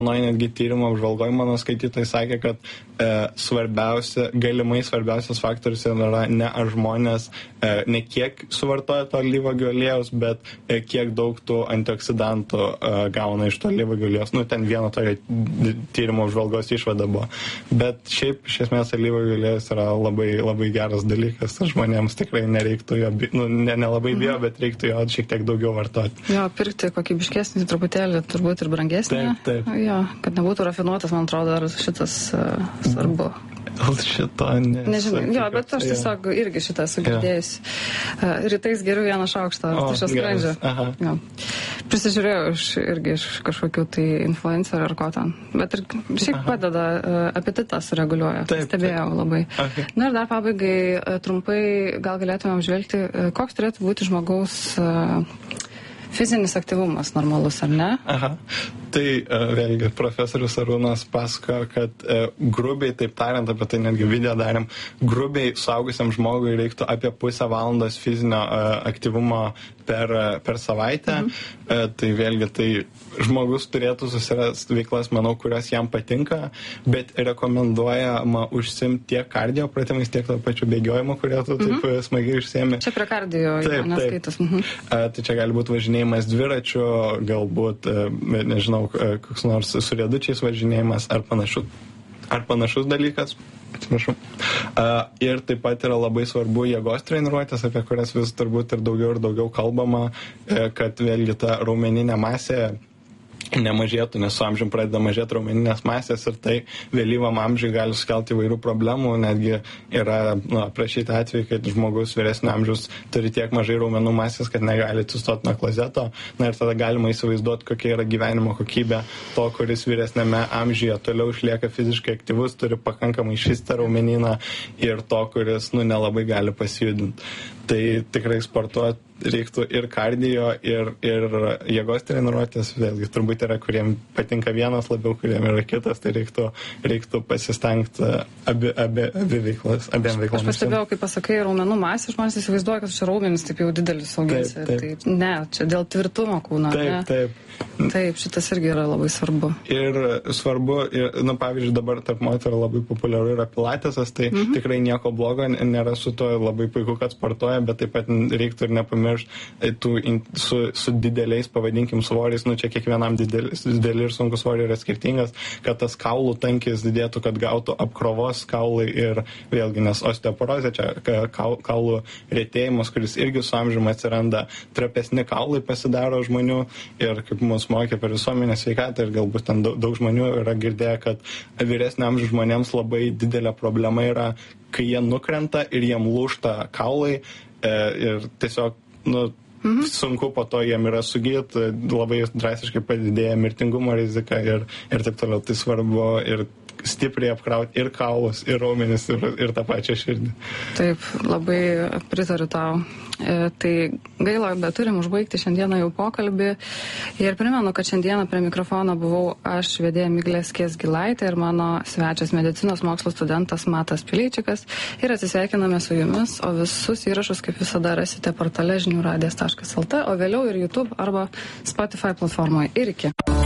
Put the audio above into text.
netgi tyrimo apžvalgoj mano skaitytojai sakė, kad galimai svarbiausias faktorius yra ne ar žmonės ne kiek suvartoja to alyvuogių aliejaus, bet kiek daug tų antioksidantų gauna iš to alyvuogių aliejaus. Ten vieno tokio tyrimo apžvalgos išvada buvo. Bet šiaip, iš esmės, alyvuogių aliejus yra labai, labai geras dalykas. Žmonėms tikrai nereiktų jo, nelabai bijo, bet reiktų jo šiek tiek daugiau vartoti. Jo, pirkti kokybiškesnį truputėlį, turbūt ir brangesnį. Taip. Jo, kad nebūtų rafinuotas, man atrodo, ar šitas svarbu. Šito nežinau. Jo, bet aš tiesiog irgi šitą esu girdėjus. Rytais geriu vieną šaukštą iš skrandžio. Prisižiūrėjau iš kažkokių tai influencerių ar ko ten. Bet ir šiaip padeda, apetitą sureguliuoja. Stebėjau labai. Okay. Na ir dar pabaigai trumpai gal galėtume apžvelgti, koks turėtų būti žmogaus fizinis aktyvumas normalus, ar ne? Tai vėlgi profesorius Arūnas pasakojo, kad grubiai, taip tariant, apie tai netgi video darėm, grubiai suaugusiam žmogui reiktų apie pusę valandos fizinio aktyvumo per savaitę. Tai vėlgi, tai žmogus turėtų susirasti veiklas, manau, kurios jam patinka, bet rekomenduojama užsimti tiek kardio pratimais, tiek to pačiu bėgiojimu, kurie tu taip smagiai užsiemi. Čia prie kardio neskaitas. Tai čia gali būti važinėjimas dviračiu, galbūt, nežinau, koks nors su riedučiais važinėjimas ar panašus dalykas. Atsiprašau. Ir taip pat yra labai svarbu jėgos treniruotės, apie kurias vis turbūt ir daugiau kalbama, kad vėlgi ta raumeninė masė nemažėtų, nes su amžium pradeda mažėti raumeninės masės ir tai vėlyvam amžiui gali sukelti įvairių problemų. Netgi yra aprašyti atvejai, kad žmogus vyresnio amžiaus turi tiek mažai raumenų masės, kad negali atsistoti nuo klozeto. Ir tada galima įsivaizduoti, kokia yra gyvenimo kokybė to, kuris vyresnėme amžiuje toliau išlieka fiziškai aktyvus, turi pakankamai šistą raumenyną, ir to, kuris nelabai gali pasijudinti. Tai tikrai sportuoti reiktų ir kardio, ir jėgos treniruotės. Vėlgi, turbūt yra, kuriem patinka vienas labiau, kuriem yra kitas, tai reiktų pasistengti abiem veiklas. Aš pastebėjau, kai pasakai raumenų masė, žmonės įsivaizduoja, kad čia raumenis taip jau didelis auginsi. Taip. Ne, čia dėl tvirtumo kūno. Taip, šitas irgi yra labai svarbu. Ir svarbu, pavyzdžiui, dabar tarp moterų labai populiaru yra pilatesas, tai tikrai nieko blogo nėra su to, labai puiku, kad sportuoja, bet taip pat reiktų ir nepamiršti su dideliais, pavadinkim, svoriais, čia kiekvienam dideli ir sunkus svoriai yra skirtingas, kad tas kaulų tankis didėtų, kad gautų apkrovos kaulai ir vėlgi, nes osteoporozė, čia kaulų retėjimas, kuris irgi su amžiumi atsiranda, trapesni kaulai pasidaro žmonių ir kaip mus mokė per visuomenės sveikatą ir galbūt ten daug žmonių yra girdėję, kad vyresnio amžiaus žmonėms labai didelė problema yra, kai jie nukrenta ir jiem lūžta kaulai ir tiesiog sunku po to jiem yra sugyti, labai drastiškai padidėja mirtingumo rizika ir taip toliau. Tai svarbu ir stipriai apkrauti ir kaulus, ir raumenis, ir tą pačią širdį. Taip, labai pritariu tau. Tai gaila, bet turim užbaigti šiandieną jau pokalbį. Ir primenu, kad šiandieną prie mikrofono buvau aš, vedėja Miglė Skiesgilaitė, ir mano svečias medicinos mokslo studentas Matas Pileičikas. Ir atsisveikiname su jumis, o visus įrašus, kaip visada, rasite portale žiniųradijas.lt, o vėliau ir YouTube arba Spotify platformoje. Ir iki.